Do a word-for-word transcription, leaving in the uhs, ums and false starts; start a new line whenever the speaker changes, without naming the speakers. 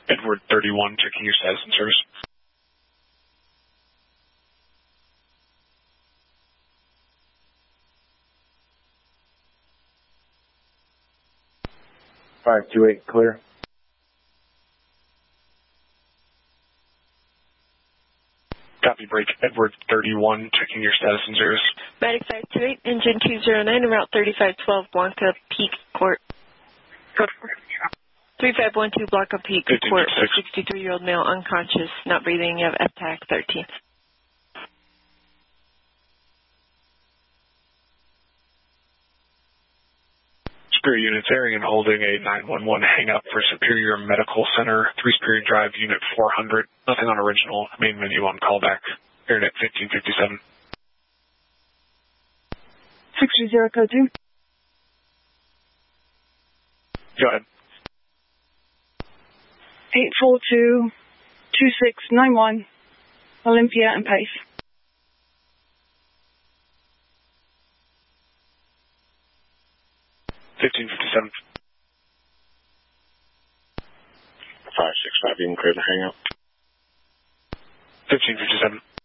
Edward thirty-one, checking your status and service.
five two eight, clear.
Copy, break. Edward thirty-one, checking your status and service.
Medic five two eight, engine two zero nine, en route thirty-five twelve, Blanca Peak Court. three five one two, Blanca Peak Court, sixty-three-year-old male, unconscious, not breathing, you have F TAC thirteen.
Superior units airing and holding a nine one one hang up for Superior Medical Center, three Superior Drive, Unit four hundred. Nothing on original. Main menu on callback. Airing at fifteen fifty-seven.
six three zero, code two.
Go ahead.
eight four two, two six nine one, Olympia and Pace.
fifteen fifty-seven.
five six five, you can clear the hangout.
fifteen fifty-seven.